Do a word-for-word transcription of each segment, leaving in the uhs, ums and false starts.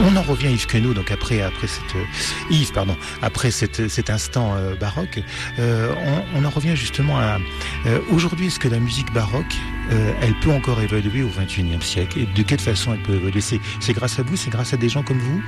on en revient, Yves Queneau, donc après, après cette, Yves, pardon, après cette, cet instant euh, baroque, euh, on, on en revient justement à, euh, aujourd'hui, est-ce que la musique baroque, euh, elle peut encore évoluer au vingt et unième siècle? Et de quelle façon elle peut évoluer? C'est, c'est grâce à vous, c'est grâce à des gens comme vous?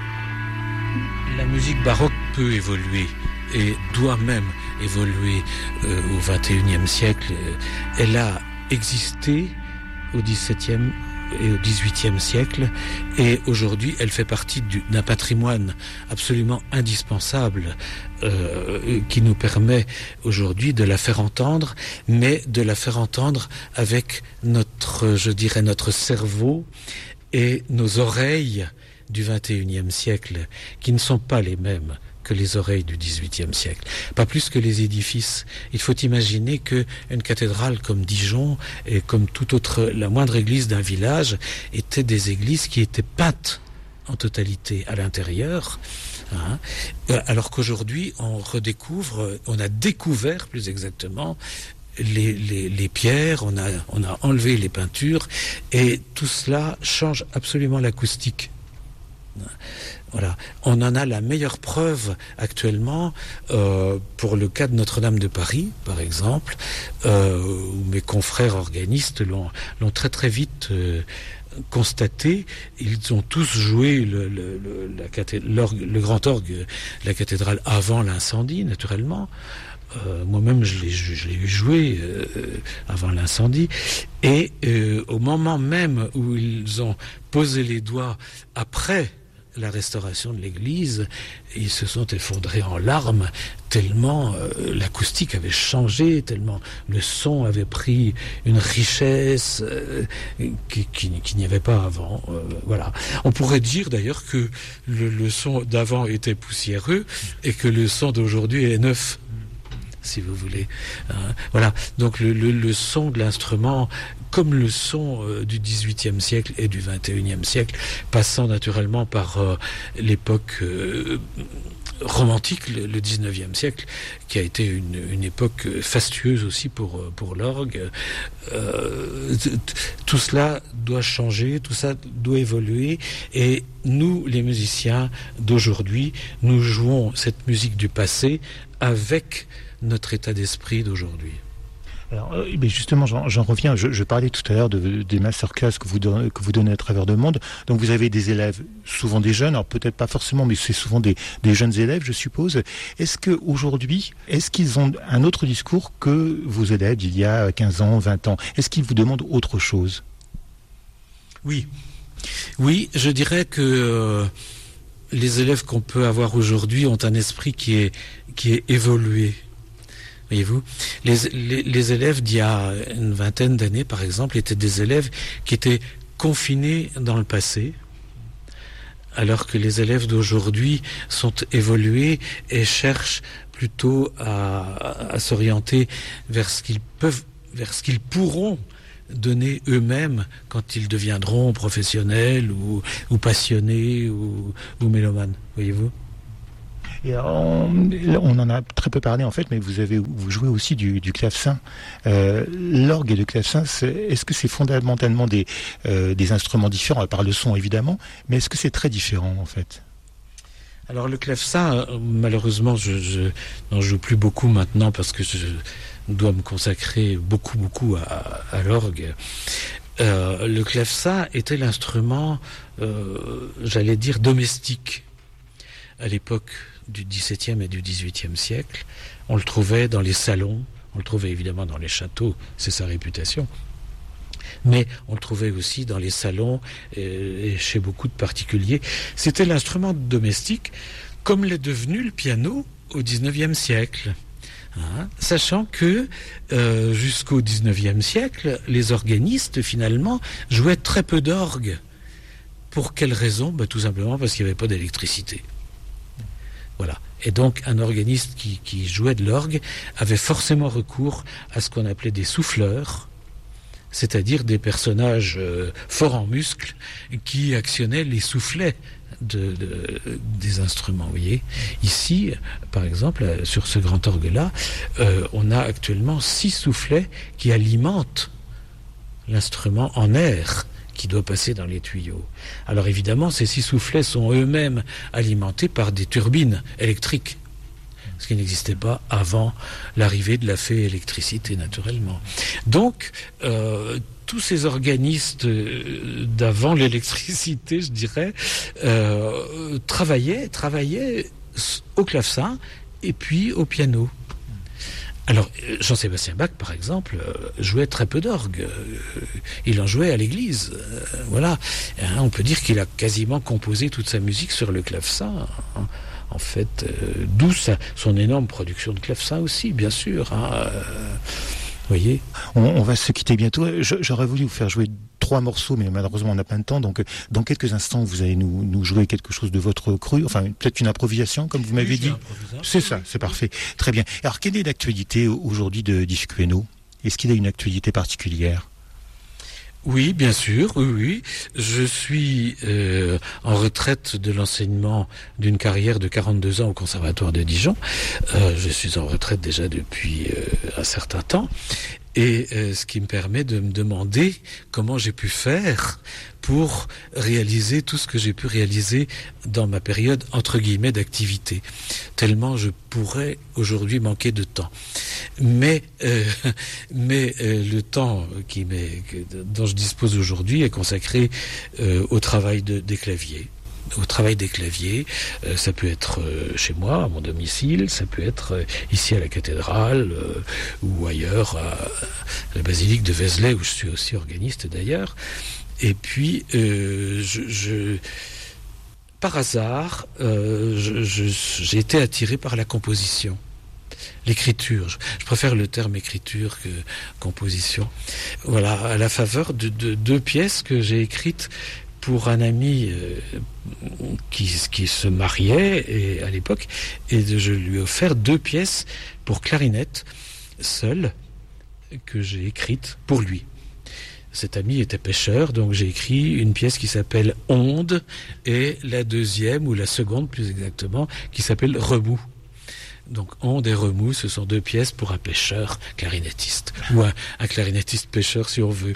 La musique baroque peut évoluer et doit même évoluer euh, au vingt et unième siècle. Elle a existé au dix-septième et au dix-huitième siècle, et aujourd'hui elle fait partie du, d'un patrimoine absolument indispensable euh, qui nous permet aujourd'hui de la faire entendre, mais de la faire entendre avec notre, je dirais, notre cerveau et nos oreilles du vingt et unième siècle, qui ne sont pas les mêmes que les oreilles du dix-huitième siècle. Pas plus que les édifices. Il faut imaginer qu'une cathédrale comme Dijon, et comme toute autre, la moindre église d'un village, étaient des églises qui étaient peintes en totalité à l'intérieur, hein, alors qu'aujourd'hui on redécouvre, on a découvert plus exactement Les, les, les pierres, on a, on a enlevé les peintures, et tout cela change absolument l'acoustique. Voilà. On en a la meilleure preuve actuellement euh, pour le cas de Notre-Dame de Paris, par exemple, euh, où mes confrères organistes l'ont, l'ont très très vite euh, constaté. Ils ont tous joué le, le, le, la cathé- le grand orgue de la cathédrale avant l'incendie, naturellement. Euh, moi-même, je l'ai, je l'ai joué euh, avant l'incendie. Et euh, au moment même où ils ont posé les doigts après la restauration de l'église, ils se sont effondrés en larmes, tellement euh, l'acoustique avait changé, tellement le son avait pris une richesse euh, qui, qui, qui n'y avait pas avant. Euh, voilà. On pourrait dire d'ailleurs que le, le son d'avant était poussiéreux et que le son d'aujourd'hui est neuf, si vous voulez. Hein, voilà. Donc le, le, le son de l'instrument, comme le son euh, du dix-huitième siècle et du vingt et unième siècle, passant naturellement par euh, l'époque euh, romantique, le, le dix-neuvième siècle, qui a été une, une époque fastueuse aussi pour, pour l'orgue. Euh, t- t- tout cela doit changer, tout ça doit évoluer, et nous, les musiciens d'aujourd'hui, nous jouons cette musique du passé avec notre état d'esprit d'aujourd'hui. Alors, euh, mais justement, j'en, j'en reviens. Je, je parlais tout à l'heure de, des masterclass que vous, donnez, que vous donnez à travers le monde. Donc, vous avez des élèves, souvent des jeunes, alors peut-être pas forcément, mais c'est souvent des, des jeunes élèves, je suppose. Est-ce qu'aujourd'hui, est-ce qu'ils ont un autre discours que vos élèves d'il y a quinze ans, vingt ans? Est-ce qu'ils vous demandent autre chose? Oui. Oui, je dirais que euh, les élèves qu'on peut avoir aujourd'hui ont un esprit qui est, qui est évolué. Voyez-vous, les, les, les élèves d'il y a une vingtaine d'années, par exemple, étaient des élèves qui étaient confinés dans le passé, alors que les élèves d'aujourd'hui sont évolués et cherchent plutôt à, à s'orienter vers ce qu'ils peuvent, vers ce qu'ils pourront donner eux-mêmes quand ils deviendront professionnels ou, ou passionnés ou, ou mélomanes. Voyez-vous. Et on, on en a très peu parlé en fait, mais vous avez vous jouez aussi du, du clavecin. Euh, l'orgue et le clavecin, c'est, est-ce que c'est fondamentalement des, euh, des instruments différents, à part le son évidemment, mais est-ce que c'est très différent en fait? Alors le clavecin, malheureusement, je, je n'en joue plus beaucoup maintenant parce que je dois me consacrer beaucoup beaucoup à, à l'orgue. Euh, le clavecin était l'instrument, euh, j'allais dire, domestique à l'époque du dix-septième et du dix-huitième siècle. On le trouvait dans les salons, on le trouvait évidemment dans les châteaux, c'est sa réputation, mais on le trouvait aussi dans les salons et chez beaucoup de particuliers. C'était l'instrument domestique, comme l'est devenu le piano au dix-neuvième siècle. Hein, sachant que euh, jusqu'au dix-neuvième siècle, les organistes finalement jouaient très peu d'orgue. Pour quelle raison? Ben, tout simplement parce qu'il n'y avait pas d'électricité. Voilà. Et donc, un organiste qui, qui jouait de l'orgue avait forcément recours à ce qu'on appelait des souffleurs, c'est-à-dire des personnages euh, forts en muscles qui actionnaient les soufflets de, de, des instruments. Vous voyez, ici, par exemple, sur ce grand orgue-là, euh, on a actuellement six soufflets qui alimentent l'instrument en air qui doit passer dans les tuyaux. Alors évidemment, ces six soufflets sont eux-mêmes alimentés par des turbines électriques, ce qui n'existait pas avant l'arrivée de la fée électricité, naturellement. Donc, euh, tous ces organistes d'avant l'électricité, je dirais, euh, travaillaient, travaillaient au clavecin et puis au piano. Alors, Jean-Sébastien Bach, par exemple, jouait très peu d'orgue. Il en jouait à l'église. Voilà. On peut dire qu'il a quasiment composé toute sa musique sur le clavecin. En fait, d'où sa, son énorme production de clavecin aussi, bien sûr. Hein. Vous voyez, on, on va se quitter bientôt. Je, j'aurais voulu vous faire jouer trois morceaux, mais malheureusement on n'a pas de temps. Donc, dans quelques instants, vous allez nous, nous jouer quelque chose de votre cru, enfin peut-être une improvisation, comme vous m'avez oui, dit. C'est ça, c'est parfait. Très bien. Alors, quelle est l'actualité aujourd'hui de Disques Queno ? Est-ce qu'il a une actualité particulière ? Oui, bien sûr, oui, oui. Je suis euh, en retraite de l'enseignement d'une carrière de quarante-deux ans au Conservatoire de Dijon. Euh, je suis en retraite déjà depuis euh, un certain temps. Et euh, ce qui me permet de me demander comment j'ai pu faire pour réaliser tout ce que j'ai pu réaliser dans ma période entre guillemets d'activité. Tellement je pourrais aujourd'hui manquer de temps. Mais euh, mais euh, le temps qui m'est, dont je dispose aujourd'hui est consacré euh, au travail de, des claviers. Au travail des claviers, euh, ça peut être euh, chez moi, à mon domicile, ça peut être euh, ici à la cathédrale euh, ou ailleurs, à, à la basilique de Vézelay, où je suis aussi organiste d'ailleurs. Et puis, euh, je, je, par hasard, euh, je, je, j'ai été attiré par la composition. L'écriture, je, je préfère le terme écriture que composition. Voilà, à la faveur de, de deux pièces que j'ai écrites pour un ami euh, qui, qui se mariait et, à l'époque, et de, je lui ai offert deux pièces pour clarinette, seule, que j'ai écrites pour lui. Cet ami était pêcheur, donc j'ai écrit une pièce qui s'appelle Onde, et la deuxième, ou la seconde plus exactement, qui s'appelle Remous. Donc Onde et Remous, ce sont deux pièces pour un pêcheur clarinettiste, ou un, un clarinettiste pêcheur si on veut.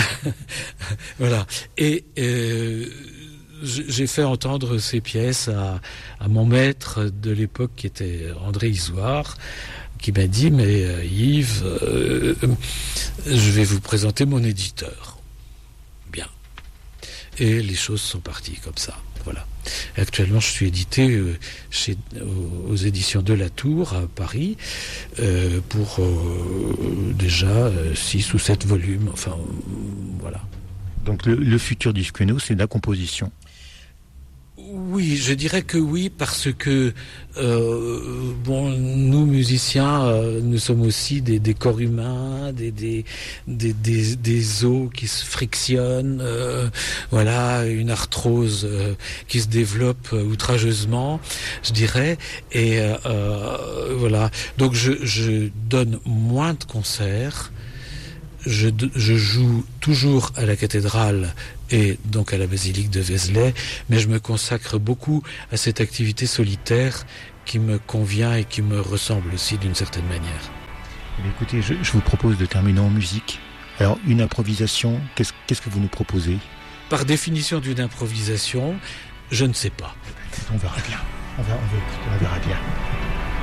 Voilà. Et euh, j'ai fait entendre ces pièces à, à mon maître de l'époque, qui était André Isoire, qui m'a dit, mais euh, Yves, euh, je vais vous présenter mon éditeur. Bien. Et les choses sont parties comme ça. Voilà. Et actuellement, je suis édité euh, chez, aux, aux éditions de la Tour à Paris euh, pour euh, déjà euh, six ou sept volumes. Enfin, euh, voilà. Donc le, le futur Disques Queno, c'est de la composition. Oui, je dirais que oui, parce que euh, bon, nous musiciens, euh, nous sommes aussi des, des corps humains, des des, des des des os qui se frictionnent, euh, voilà, une arthrose euh, qui se développe euh, outrageusement, je dirais, et euh, voilà. Donc je je donne moins de concerts. Je, je joue toujours à la cathédrale et donc à la basilique de Vézelay, mais je me consacre beaucoup à cette activité solitaire qui me convient et qui me ressemble aussi d'une certaine manière. Écoutez, je, je vous propose de terminer en musique. Alors, une improvisation, qu'est-ce, qu'est-ce que vous nous proposez ? Par définition d'une improvisation, je ne sais pas. On verra bien. On verra, on verra, on verra bien.